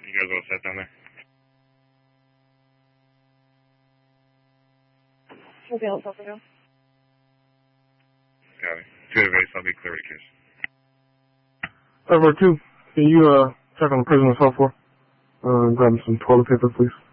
You guys all set down there? We'll be able to go. Got it. 2 to base, I'll be clear to kiss. Over 2, can you check on the prisoner's cell phone? Grab some toilet paper, please.